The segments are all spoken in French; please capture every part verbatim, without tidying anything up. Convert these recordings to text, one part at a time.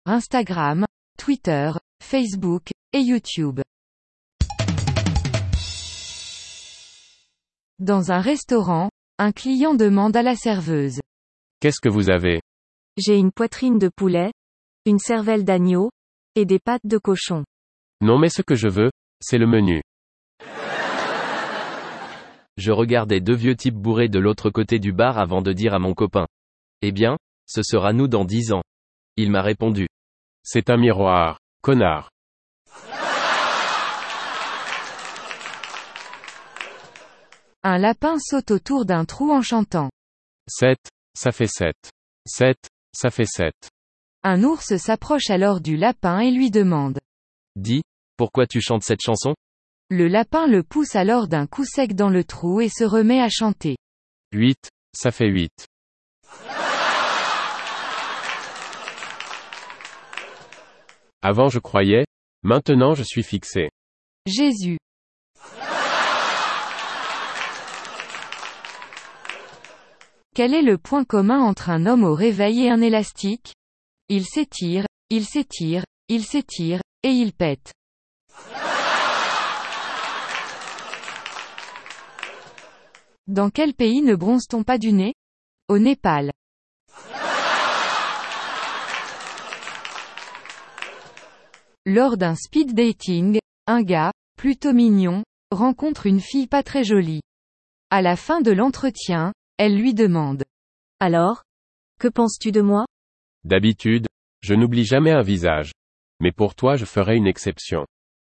Instagram, Twitter, Facebook, et YouTube. Dans un restaurant, un client demande à la serveuse. Qu'est-ce que vous avez? J'ai une poitrine de poulet, une cervelle d'agneau, et des pattes de cochon. Non mais ce que je veux, c'est le menu. Je regardais deux vieux types bourrés de l'autre côté du bar avant de dire à mon copain. Eh bien, ce sera nous dans dix ans. Il m'a répondu. C'est un miroir, connard. Un lapin saute autour d'un trou en chantant. Sept, ça fait sept. Sept, ça fait sept. Un ours s'approche alors du lapin et lui demande. Dis, pourquoi tu chantes cette chanson? Le lapin le pousse alors d'un coup sec dans le trou et se remet à chanter. Huit, ça fait huit. Avant je croyais, maintenant je suis fixé. Jésus. Quel est le point commun entre un homme au réveil et un élastique? Il s'étire, il s'étire, il s'étire, et il pète. Dans quel pays ne bronze-t-on pas du nez? Au Népal. Lors d'un speed dating, un gars, plutôt mignon, rencontre une fille pas très jolie. À la fin de l'entretien, elle lui demande. Alors? Que penses-tu de moi? D'habitude, je n'oublie jamais un visage. Mais pour toi je ferai une exception.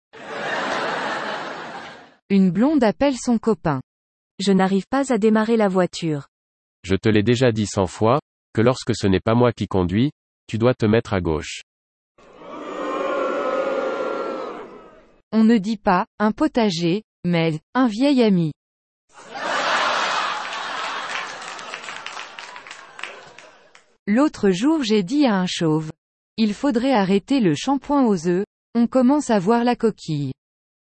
Une blonde appelle son copain. Je n'arrive pas à démarrer la voiture. Je te l'ai déjà dit cent fois, que lorsque ce n'est pas moi qui conduis, tu dois te mettre à gauche. On ne dit pas, un potager, mais, un vieil ami. L'autre jour j'ai dit à un chauve. Il faudrait arrêter le shampoing aux œufs, on commence à voir la coquille.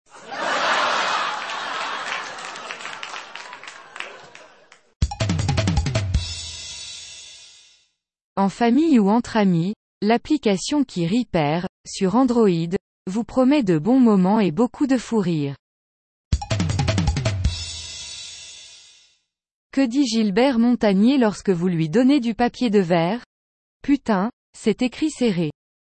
En famille ou entre amis, l'application qui Repair, sur Android, vous promet de bons moments et beaucoup de fou rire. Que dit Gilbert Montagnier lorsque vous lui donnez du papier de verre? Putain, c'est écrit serré.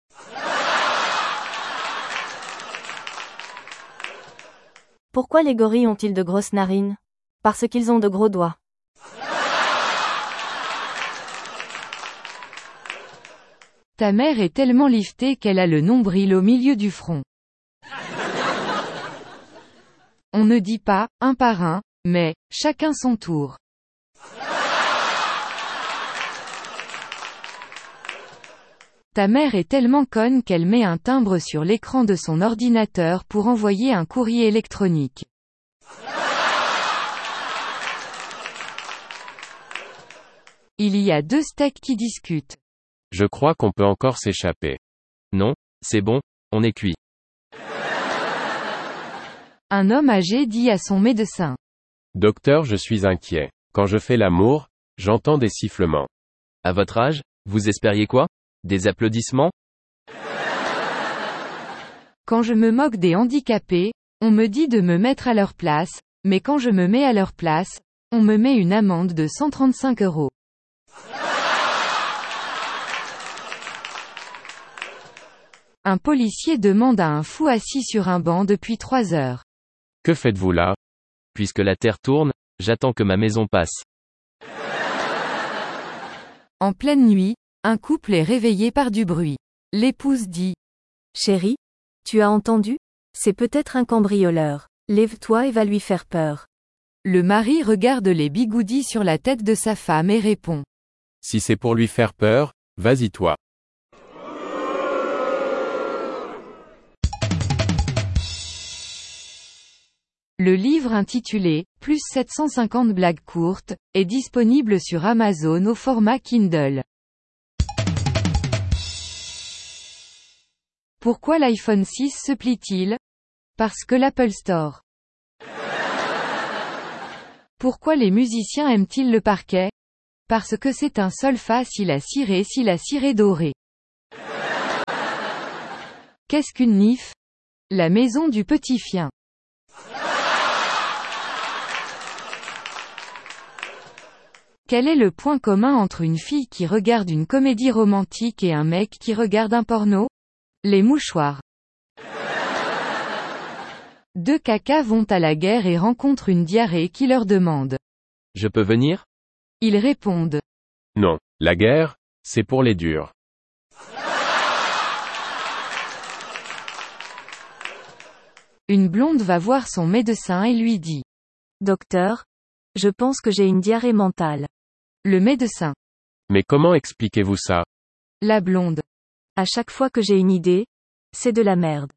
Pourquoi les gorilles ont-ils de grosses narines? Parce qu'ils ont de gros doigts. Ta mère est tellement liftée qu'elle a le nombril au milieu du front. On ne dit pas, un par un, mais, chacun son tour. Ta mère est tellement conne qu'elle met un timbre sur l'écran de son ordinateur pour envoyer un courrier électronique. Il y a deux steaks qui discutent. Je crois qu'on peut encore s'échapper. Non, c'est bon, on est cuit. Un homme âgé dit à son médecin. Docteur, je suis inquiet. Quand je fais l'amour, j'entends des sifflements. À votre âge, vous espériez quoi? Des applaudissements? Quand je me moque des handicapés, on me dit de me mettre à leur place, mais quand je me mets à leur place, on me met une amende de cent trente-cinq euros. Un policier demande à un fou assis sur un banc depuis trois heures. Que faites-vous là? Puisque la terre tourne, j'attends que ma maison passe. En pleine nuit, un couple est réveillé par du bruit. L'épouse dit. Chérie, tu as entendu? C'est peut-être un cambrioleur. Lève-toi et va lui faire peur. Le mari regarde les bigoudis sur la tête de sa femme et répond. Si c'est pour lui faire peur, vas-y toi. Le livre intitulé « Plus sept cent cinquante blagues courtes » est disponible sur Amazon au format Kindle. Pourquoi l'iPhone six se plie-t-il? Parce que l'Apple Store. Pourquoi les musiciens aiment-ils le parquet? Parce que c'est un sol fa si la ciré si la ciré doré. Qu'est-ce qu'une N I F? La maison du petit chien. Quel est le point commun entre une fille qui regarde une comédie romantique et un mec qui regarde un porno? Les mouchoirs. Deux cacas vont à la guerre et rencontrent une diarrhée qui leur demande. Je peux venir? Ils répondent. Non, la guerre, c'est pour les durs. Une blonde va voir son médecin et lui dit. Docteur, je pense que j'ai une diarrhée mentale. Le médecin. Mais comment expliquez-vous ça? La blonde. À chaque fois que j'ai une idée, c'est de la merde.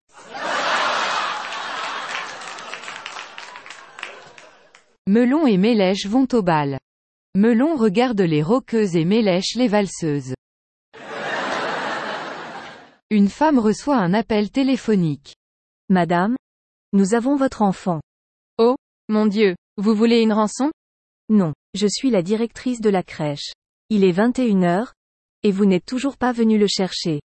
Melon et Mélèche vont au bal. Melon regarde les rockeuses et Mélèche les valseuses. Une femme reçoit un appel téléphonique. Madame, nous avons votre enfant. Oh, mon Dieu, vous voulez une rançon? Non, je suis la directrice de la crèche. Il est vingt et une heures, et vous n'êtes toujours pas venu le chercher.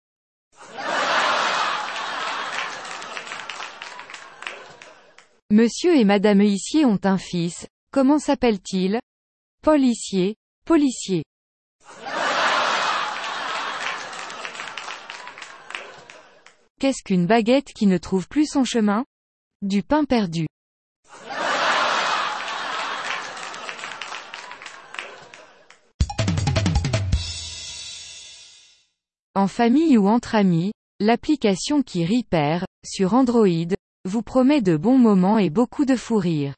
Monsieur et Madame Huissier ont un fils, comment s'appelle-t-il? Policier, policier. Qu'est-ce qu'une baguette qui ne trouve plus son chemin? Du pain perdu. En famille ou entre amis, l'application qui Repair, sur Android, vous promet de bons moments et beaucoup de fou rire.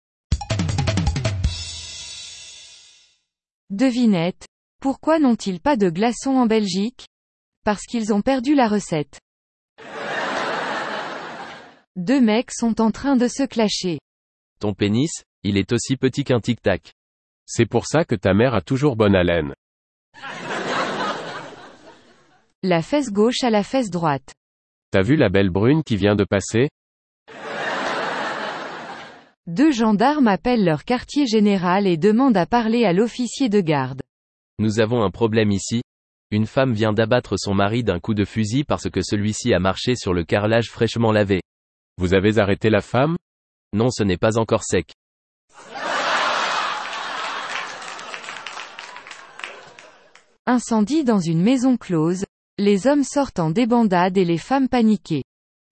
Devinette, pourquoi n'ont-ils pas de glaçons en Belgique? Parce qu'ils ont perdu la recette. Deux mecs sont en train de se clasher. Ton pénis, il est aussi petit qu'un tic-tac. C'est pour ça que ta mère a toujours bonne haleine. La fesse gauche à la fesse droite. T'as vu la belle brune qui vient de passer? Deux gendarmes appellent leur quartier général et demandent à parler à l'officier de garde. Nous avons un problème ici. Une femme vient d'abattre son mari d'un coup de fusil parce que celui-ci a marché sur le carrelage fraîchement lavé. Vous avez arrêté la femme? Non, ce n'est pas encore sec. Incendie dans une maison close, les hommes sortent en débandade et les femmes paniquées.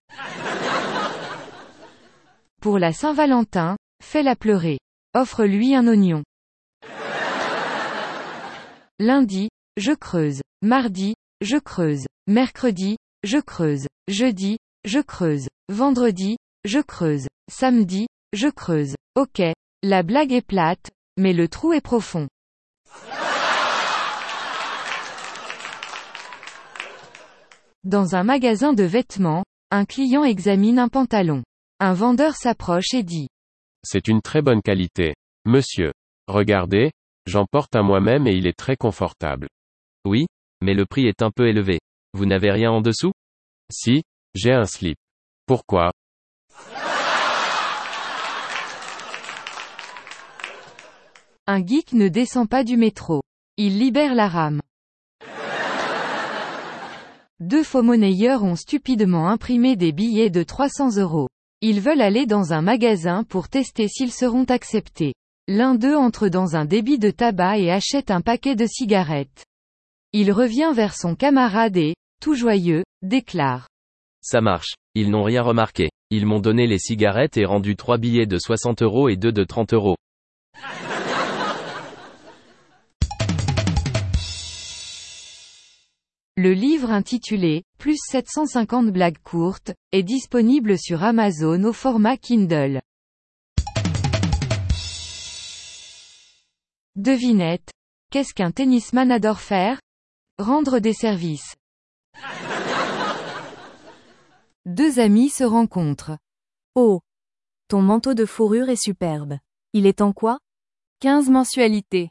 Pour la Saint-Valentin, fais-la pleurer. Offre-lui un oignon. Lundi, je creuse. Mardi, je creuse. Mercredi, je creuse. Jeudi, je creuse. Vendredi, je creuse. Samedi, je creuse. Ok, la blague est plate, mais le trou est profond. Dans un magasin de vêtements, un client examine un pantalon. Un vendeur s'approche et dit. C'est une très bonne qualité. Monsieur. Regardez, j'en porte un moi-même et il est très confortable. Oui, mais le prix est un peu élevé. Vous n'avez rien en dessous? Si, j'ai un slip. Pourquoi? Un geek ne descend pas du métro. Il libère la rame. Deux faux-monnayeurs ont stupidement imprimé des billets de trois cents euros. Ils veulent aller dans un magasin pour tester s'ils seront acceptés. L'un d'eux entre dans un débit de tabac et achète un paquet de cigarettes. Il revient vers son camarade et, tout joyeux, déclare. Ça marche. Ils n'ont rien remarqué. Ils m'ont donné les cigarettes et rendu trois billets de soixante euros et deux de trente euros. Le livre intitulé « Plus sept cent cinquante blagues courtes » est disponible sur Amazon au format Kindle. Devinette. Qu'est-ce qu'un tennisman adore faire? Rendre des services. Deux amis se rencontrent. Oh! Ton manteau de fourrure est superbe. Il est en quoi? quinze mensualités.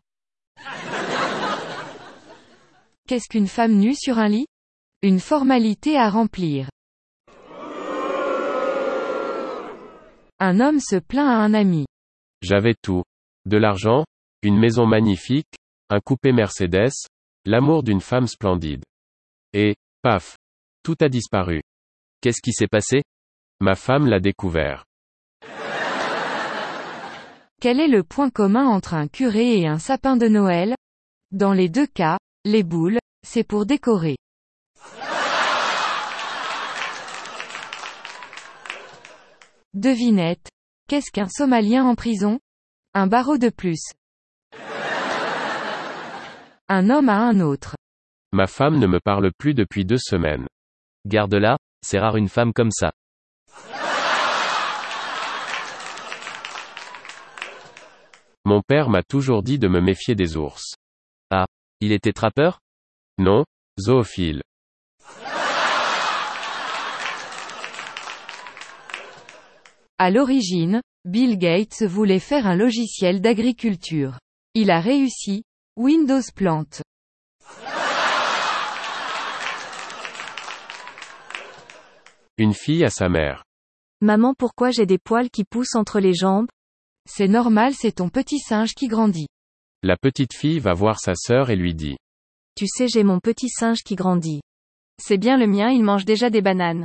Qu'est-ce qu'une femme nue sur un lit? Une formalité à remplir. Un homme se plaint à un ami. J'avais tout. De l'argent, une maison magnifique, un coupé Mercedes, l'amour d'une femme splendide. Et, paf, tout a disparu. Qu'est-ce qui s'est passé? Ma femme l'a découvert. Quel est le point commun entre un curé et un sapin de Noël? Dans les deux cas, les boules, c'est pour décorer. Devinette. Qu'est-ce qu'un Somalien en prison? Un barreau de plus. Un homme à un autre. Ma femme ne me parle plus depuis deux semaines. Garde-la, c'est rare une femme comme ça. Mon père m'a toujours dit de me méfier des ours. Ah, il était trappeur? Non, zoophile. À l'origine, Bill Gates voulait faire un logiciel d'agriculture. Il a réussi. Windows plante. Une fille à sa mère. Maman, pourquoi j'ai des poils qui poussent entre les jambes? C'est normal, c'est ton petit singe qui grandit. La petite fille va voir sa sœur et lui dit. Tu sais, j'ai mon petit singe qui grandit. C'est bien le mien, il mange déjà des bananes.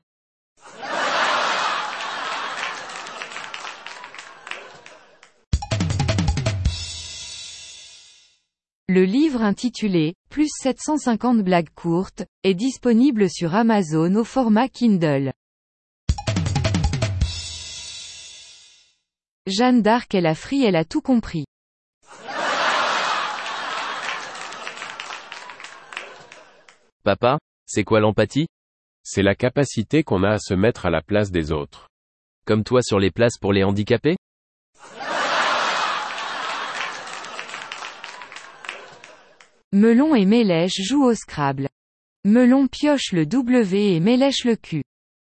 Le livre intitulé « Plus sept cent cinquante blagues courtes » est disponible sur Amazon au format Kindle. Jeanne d'Arc est la frie, elle a tout compris. Papa, c'est quoi l'empathie? C'est la capacité qu'on a à se mettre à la place des autres. Comme toi sur les places pour les handicapés? Melon et Mélèche jouent au Scrabble. Melon pioche le W et Mélèche le Q.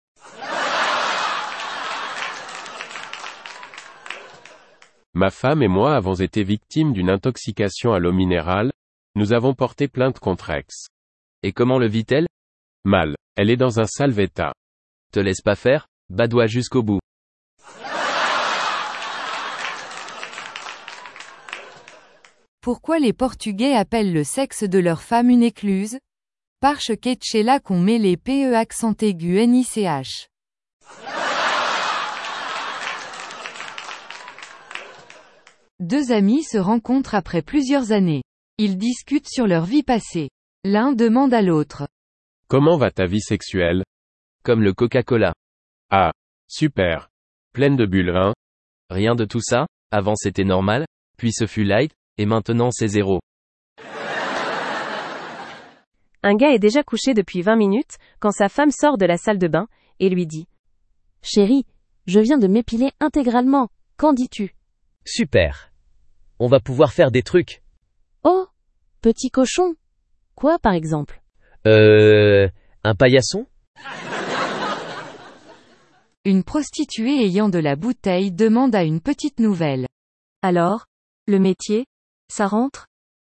Ma femme et moi avons été victimes d'une intoxication à l'eau minérale. Nous avons porté plainte contre Ex. Et comment le vit-elle? Mal. Elle est dans un sale état. Te laisse pas faire, badoie jusqu'au bout. Pourquoi les Portugais appellent le sexe de leur femme une écluse? Parce que c'est là qu'on met les P E accent aigu N I C H. Deux amis se rencontrent après plusieurs années. Ils discutent sur leur vie passée. L'un demande à l'autre. Comment va ta vie sexuelle? Comme le Coca-Cola. Ah, super. Pleine de bulles, hein? Rien de tout ça, avant c'était normal, puis ce fut light, et maintenant c'est zéro. Un gars est déjà couché depuis vingt minutes, quand sa femme sort de la salle de bain, et lui dit. Chérie, je viens de m'épiler intégralement, qu'en dis-tu? Super. On va pouvoir faire des trucs. Oh, petit cochon. Quoi par exemple? Euh, un paillasson? Une prostituée ayant de la bouteille demande à une petite nouvelle. Alors, le métier, ça rentre?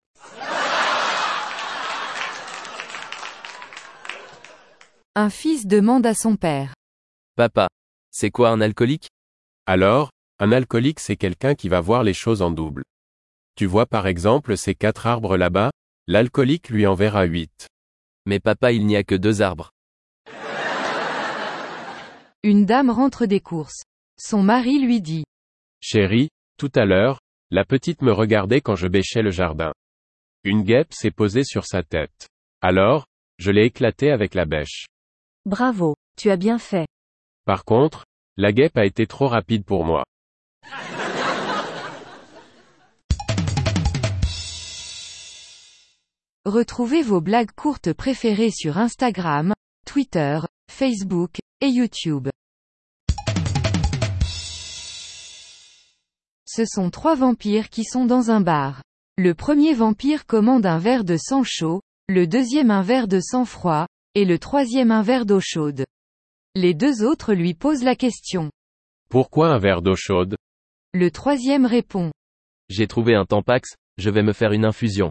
Un fils demande à son père. Papa, c'est quoi un alcoolique? Alors, un alcoolique c'est quelqu'un qui va voir les choses en double. Tu vois par exemple ces quatre arbres là-bas? L'alcoolique lui en verra huit. Mais papa, il n'y a que deux arbres. Une dame rentre des courses. Son mari lui dit. Chérie, tout à l'heure, la petite me regardait quand je bêchais le jardin. Une guêpe s'est posée sur sa tête. Alors, je l'ai éclatée avec la bêche. Bravo, tu as bien fait. Par contre, la guêpe a été trop rapide pour moi. Retrouvez vos blagues courtes préférées sur Instagram, Twitter, Facebook, et YouTube. Ce sont trois vampires qui sont dans un bar. Le premier vampire commande un verre de sang chaud, le deuxième un verre de sang froid, et le troisième un verre d'eau chaude. Les deux autres lui posent la question. Pourquoi un verre d'eau chaude? Le troisième répond. J'ai trouvé un Tampax, je vais me faire une infusion.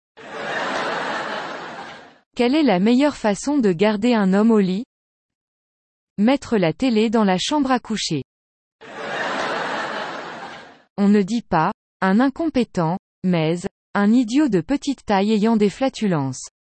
Quelle est la meilleure façon de garder un homme au lit? Mettre la télé dans la chambre à coucher. On ne dit pas, un incompétent, mais, un idiot de petite taille ayant des flatulences.